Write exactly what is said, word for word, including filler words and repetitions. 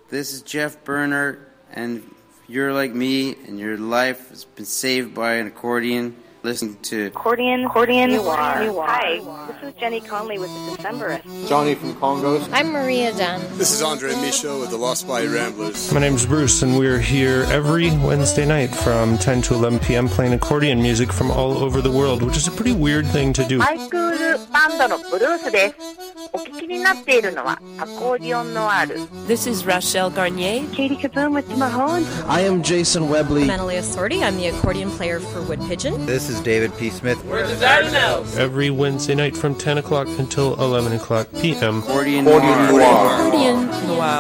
This is Jeff Bernhardt, and if you're like me and your life has been saved by an accordion, listen to Accordion, Accordion Noir. Hi, this is Jenny Conley with the Decemberists. Johnny from Congos. I'm Maria Dunn. This is Andre Michaud with the Lost Body Ramblers. My name's Bruce, and we're here every Wednesday night from ten to eleven p.m. playing accordion music from all over the world, which is a pretty weird thing to do. ハイクールバンドのブルースです。お聞きになっているのはアコーディオンノワール。 This is Rachelle Garnier. Katie Kaboom with Mahone. I am Jason Webley. I'm Analia Sordi. I'm the accordion player for Wood Pigeon. This is David P. Smith. We're the Dardanelles. Every Wednesday night from ten o'clock until eleven o'clock p.m. Accordion Accordion Noir. Noir. Accordion Wow.